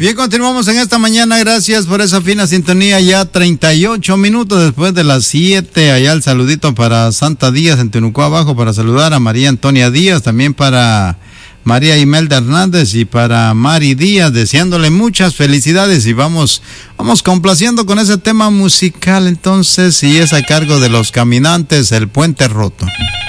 Bien, continuamos en esta mañana. Gracias por esa fina sintonía. Ya 38 minutos después de las 7. Allá el saludito para Santa Díaz en Tenucó Abajo, para saludar a María Antonia Díaz, también para María Imelda Hernández y para Mari Díaz, deseándole muchas felicidades. Y vamos complaciendo con ese tema musical entonces, y es a cargo de Los Caminantes, El Puente Roto.